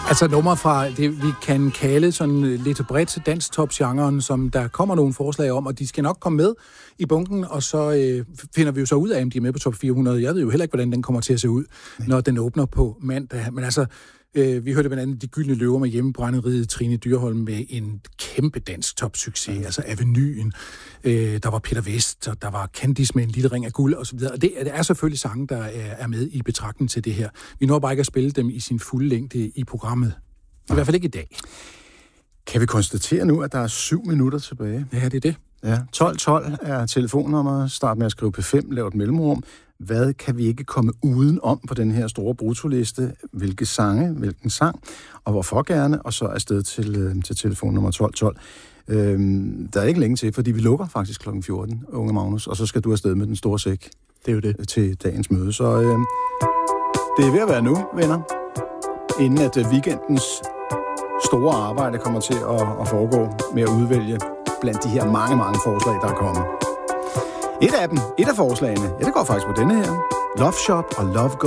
Altså nummer fra det, vi kan kalde sådan lidt bredt danstop-genren, som der kommer nogle forslag om, og de skal nok komme med i bunken, og så finder vi jo så ud af, om de er med på top 400. Jeg ved jo heller ikke, hvordan den kommer til at se ud, når den åbner på mandag. Men altså, vi hørte blandt andet De Gyldne Løver med Hjemmebrænderiet, Trine Dyrholm med en kæmpe dansk topsucces, altså Avenyen. Der var Peter Vest, og der var Candice med En lille ring af guld, og så videre. Og det er selvfølgelig sange, der er med i betragtning til det her. Vi når bare ikke at spille dem i sin fulde længde i programmet. I hvert fald ikke i dag. Kan vi konstatere nu, at der er 7 minutter tilbage? Ja, det er det. Ja, 1212 er telefonnummeret. Start med at skrive P5, lav et mellemrum. Hvad kan vi ikke komme uden om på den her store brutoliste? Hvilke sange, hvilken sang, og hvorfor gerne? Og så afsted til telefonnummer 1212. Der er ikke længe til, fordi vi lukker faktisk kl. 14, unge Magnus, og så skal du afsted med den store sæk. Det er jo det. Til dagens møde. Så det er ved at være nu, venner, inden at weekendens store arbejde kommer til at foregå med at udvælge blandt de her mange, mange forslag, der er kommet. Et af forslagene, det går faktisk på denne her. Love Shop og Love Go